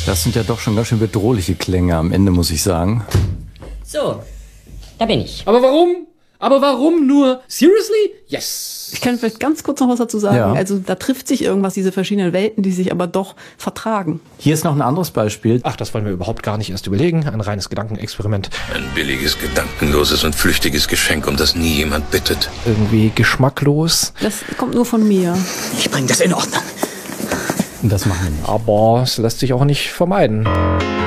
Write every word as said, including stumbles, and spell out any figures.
Das sind ja doch schon ganz schön bedrohliche Klänge am Ende, muss ich sagen. So, da bin ich. Aber warum? Aber warum nur? Seriously? Yes. Ich kann vielleicht ganz kurz noch was dazu sagen. Ja. Also da trifft sich irgendwas, diese verschiedenen Welten, die sich aber doch vertragen. Hier ist noch ein anderes Beispiel. Ach, das wollen wir überhaupt gar nicht erst überlegen. Ein reines Gedankenexperiment. Ein billiges, gedankenloses und flüchtiges Geschenk, um das nie jemand bittet. Irgendwie geschmacklos. Das kommt nur von mir. Ich bring das in Ordnung. Und das machen wir nicht. Aber es lässt sich auch nicht vermeiden.